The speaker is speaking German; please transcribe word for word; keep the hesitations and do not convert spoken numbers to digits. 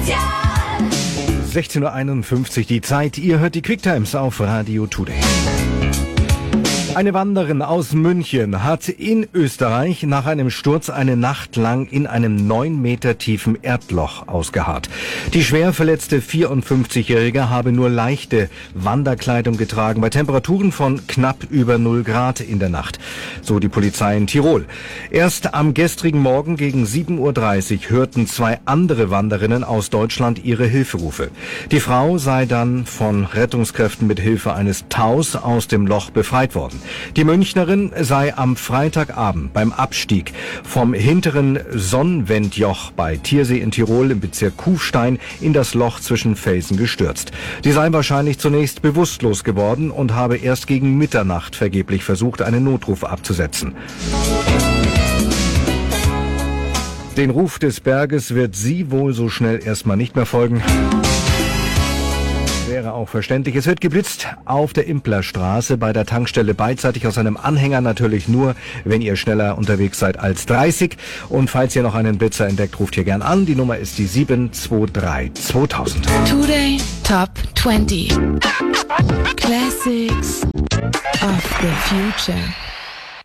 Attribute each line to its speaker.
Speaker 1: sechzehn Uhr einundfünfzig die Zeit. Ihr hört die Quicktimes auf Radio Today. Eine Wanderin aus München hat in Österreich nach einem Sturz eine Nacht lang in einem neun Meter tiefen Erdloch ausgeharrt. Die schwer verletzte vierundfünfzigjährige habe nur leichte Wanderkleidung getragen, bei Temperaturen von knapp über null Grad in der Nacht, so die Polizei in Tirol. Erst am gestrigen Morgen gegen sieben Uhr dreißig hörten zwei andere Wanderinnen aus Deutschland ihre Hilferufe. Die Frau sei dann von Rettungskräften mit Hilfe eines Taus aus dem Loch befreit worden. Die Münchnerin sei am Freitagabend beim Abstieg vom hinteren Sonnwendjoch bei Tiersee in Tirol im Bezirk Kufstein in das Loch zwischen Felsen gestürzt. Sie sei wahrscheinlich zunächst bewusstlos geworden und habe erst gegen Mitternacht vergeblich versucht, einen Notruf abzusetzen. Den Ruf des Berges wird sie wohl so schnell erstmal nicht mehr folgen. Wäre auch verständlich. Es wird geblitzt auf der Implerstraße bei der Tankstelle beidseitig aus einem Anhänger, natürlich nur, wenn ihr schneller unterwegs seid als dreißig. Und falls ihr noch einen Blitzer entdeckt, ruft hier gern an. Die Nummer ist die sieben zwei drei zweitausend.
Speaker 2: Today Top zwanzig. Classics of the Future.